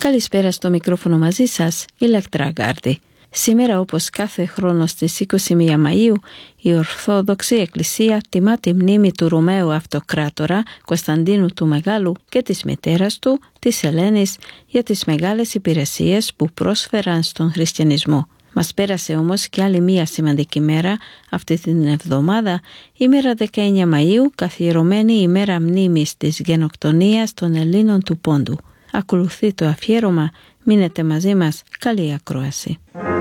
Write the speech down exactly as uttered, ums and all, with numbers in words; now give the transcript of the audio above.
Καλησπέρα, στο μικρόφωνο μαζί σας, Ηλεκτρά Γκάρδη. Σήμερα, όπως κάθε χρόνο στις είκοσι μία Μαΐου, η Ορθόδοξη Εκκλησία τιμά τη μνήμη του Ρωμαίου Αυτοκράτορα Κωνσταντίνου του Μεγάλου και της μητέρας του, της Ελένης, για τις μεγάλες υπηρεσίες που πρόσφεραν στον χριστιανισμό. Μας πέρασε όμως και άλλη μία σημαντική μέρα αυτή την εβδομάδα, ημέρα δεκαεννέα Μαΐου, καθιερωμένη ημέρα μνήμης της γενοκτονίας των Ελλήνων του Πόντου. Ακολουθεί το αφιέρωμα, μείνετε μαζί μας, καλή ακρόαση.